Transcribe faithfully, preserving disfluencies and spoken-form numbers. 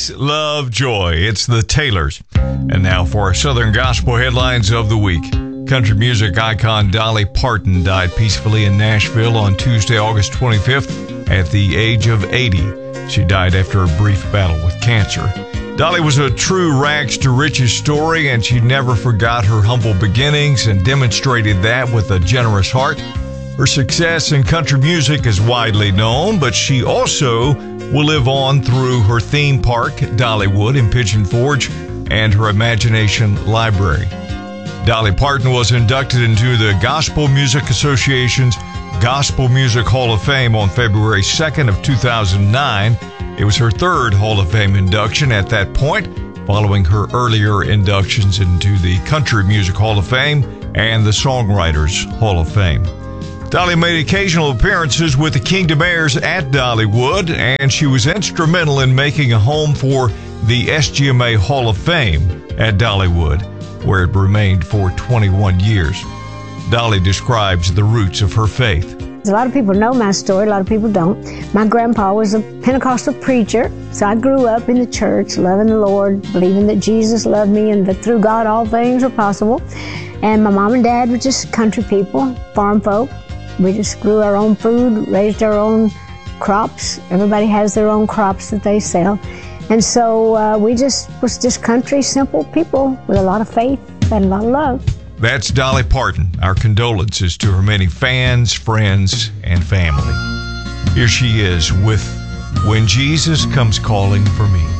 peace, love, joy. It's the Taylors. And now for our Southern Gospel headlines of the week. Country music icon Dolly Parton died peacefully in Nashville on Tuesday, August twenty-fifth at the age of eighty. She died after a brief battle with cancer. Dolly was a true rags to riches story, and she never forgot her humble beginnings and demonstrated that with a generous heart. Her success in country music is widely known, but she also will live on through her theme park, Dollywood in Pigeon Forge, and her Imagination Library. Dolly Parton was inducted into the Gospel Music Association's Gospel Music Hall of Fame on February second of two thousand nine. It was her third Hall of Fame induction at that point, following her earlier inductions into the Country Music Hall of Fame and the Songwriters Hall of Fame. Dolly made occasional appearances with the Kingdom Airs at Dollywood, and she was instrumental in making a home for the S G M A Hall of Fame at Dollywood, where it remained for twenty-one years. Dolly describes the roots of her faith. A lot of people know my story, a lot of people don't. My grandpa was a Pentecostal preacher, so I grew up in the church, loving the Lord, believing that Jesus loved me and that through God all things are possible. And my mom and dad were just country people, farm folk. We just grew our own food, raised our own crops. Everybody has their own crops that they sell. And so uh, we just was just country, simple people with a lot of faith and a lot of love. That's Dolly Parton. Our condolences to her many fans, friends, and family. Here she is with When Jesus Comes Calling for Me.